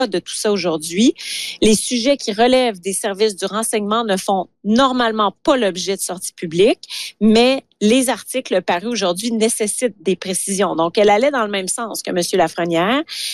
de tout ça aujourd'hui. Les sujets qui relèvent des services du renseignement ne font normalement pas l'objet de sorties publiques, mais les articles parus aujourd'hui nécessitent des précisions. Donc, elle allait dans le même sens que M. Lafrenière.